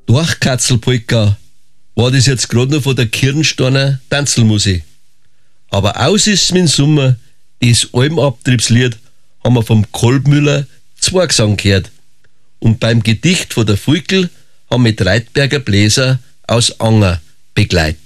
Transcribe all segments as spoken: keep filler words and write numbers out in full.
Durchkatzelpolka war das jetzt gerade noch von der Kirnsteiner Tanzelmusik. Aber aus ist im Sommer, das Almabtriebslied haben wir vom Kolbmüller Zwergsang gehört. Und beim Gedicht von der Fulkel haben wir Reitberger Bläser aus Anger begleitet.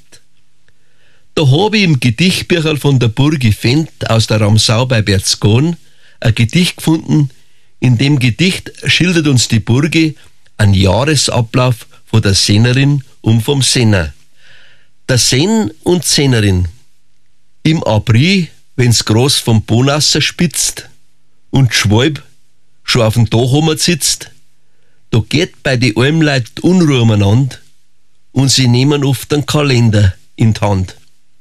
Da habe ich im Gedichtbücherl von der Burgi Fendt aus der Ramsau bei Berchtesgaden ein Gedicht gefunden. In dem Gedicht schildert uns die Burgi einen Jahresablauf von der Sennerin und vom Senner. Der Senn und Sennerin. Im April, wenn's groß vom Bonasser spitzt und Schwalb schon auf dem Dach sitzt, da geht bei die Almleit Unruhe umeinander und sie nehmen oft den Kalender in die Hand.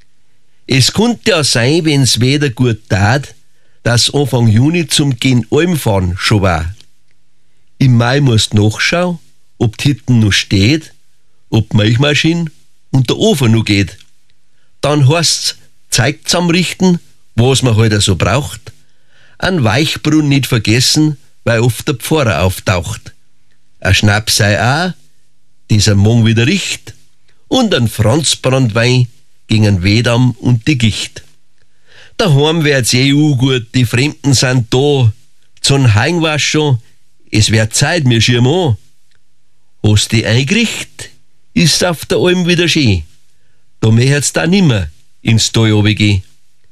Es konnte ja sein, wenn's Wetter gut tat, dass Anfang Juni zum Gen Almfahren schon war. Im Mai musst nachschauen, ob die Hitten noch steht, ob die Milchmaschine und der Ofen noch geht. Dann heißt's Zeug zusammenrichten, was man heute halt so braucht. Ein Weichbrunn nicht vergessen, weil oft der Pfarrer auftaucht. Ein Schnaps sei auch, dieser morgen wieder richt, und ein Franzbrandwein gegen Wedam und die Gicht. Daheim wird's eh gut, die Fremden sind da. Zum Heim war's schon, es wär Zeit, mir schirm an. Hast die eingerichtet, ist auf der Alm wieder schön. Da möcht's da nimmer ins Tal runtergehen.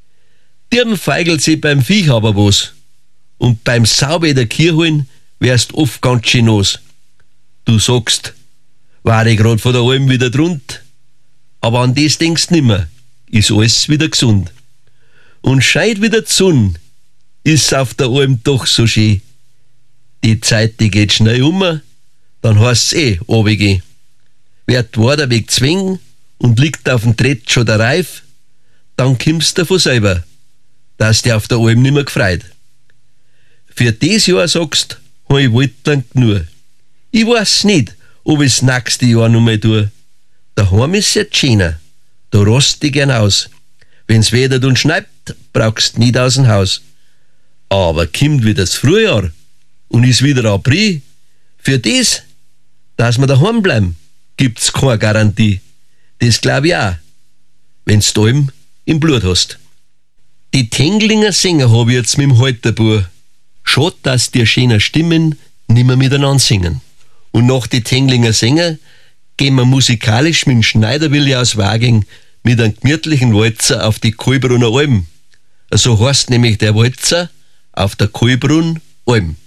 Dirn feigelt sie beim Viech aber was. Und beim Saubäder Kirchholen wärst oft ganz schön los. Du sagst, war ich grad von der Alm wieder drunt, aber an das denkst nimmer, ist alles wieder gesund. Und scheint wieder die Sonne, ist auf der Alm doch so schön. Die Zeit, die geht schnell um, dann heißt's eh runtergehen. Wird der Weg zwingen und liegt auf dem Tritt schon der Reif, dann kommst du von selber, dass dir auf der Alm nimmer gefreut. Für dieses Jahr sagst, hab ich wollt lang nur. Ich weiß nicht, ob ich's nächste Jahr noch mal tue. Daheim ist jetzt schöner, da rast ich gern aus. Wenn's wedert und schneit, brauchst nicht aus dem Haus. Aber kommt wieder das Frühjahr und ist wieder April. Für das, dass wir daheim bleiben, gibt's keine Garantie. Das glaub ich auch, wenn's die Alm im Blut hast. Die Tenglinger Sänger hab ich jetzt mit dem Halterbuch. Schade, dass die schönen Stimmen nimmer miteinander singen. Und nach die Tenglinger Sänger gehen wir musikalisch mit dem Schneiderwilli aus Waging mit einem gemütlichen Walzer auf die Kolbrunner Alm. So heißt nämlich der Walzer auf der Kolbrunn Alm.